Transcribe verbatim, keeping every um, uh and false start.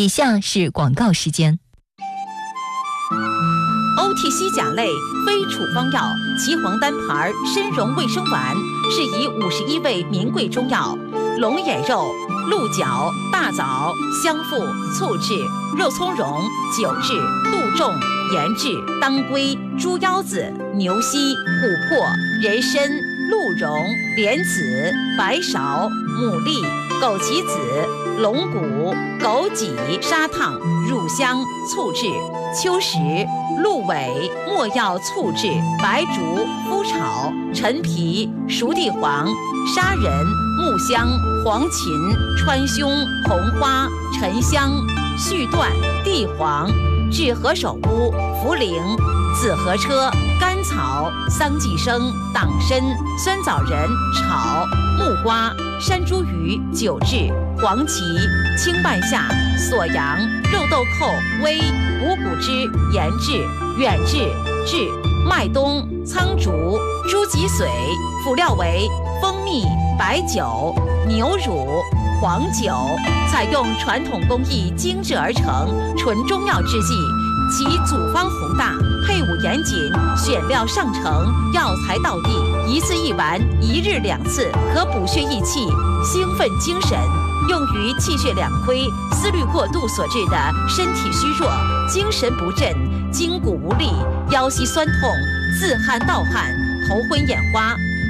以下是广告时间。 O T C 甲类非处方药岐黄单牌参茸卫生丸是以五十一味名贵中药龙眼肉、鹿角、大枣、香附、醋制、肉苁蓉、酒制、杜仲、盐制、当归、猪腰子、牛膝、琥珀、人参、鹿茸、莲子、白芍、牡蛎、枸杞子、龙骨、枸杞、砂糖、乳香、醋制、秋实、鹿尾、没药醋制、白术、麸炒、陈皮、熟地黄、砂仁、木香、黄芩、川芎、红花、沉香、续断、地黄、治何首乌、茯苓、紫河车、甘草、桑寄生、党参、酸枣仁炒、木瓜、山茱萸酒制、黄芪、青半夏、锁阳、肉豆蔻、煨、五谷汁研制、远志制、麦冬、苍竹、猪脊髓，辅料为蜂蜜、白酒、牛乳、黄酒，采用传统工艺精制而成，纯中药制剂，其组方宏大，配伍严谨，选料上乘，药材到地，一次一丸，一日两次，可补血益气，兴奋精神。用于气血两亏、思虑过度所致的身体虚弱、精神不振、筋骨无力、腰膝酸痛、自汗盗汗、头昏眼花、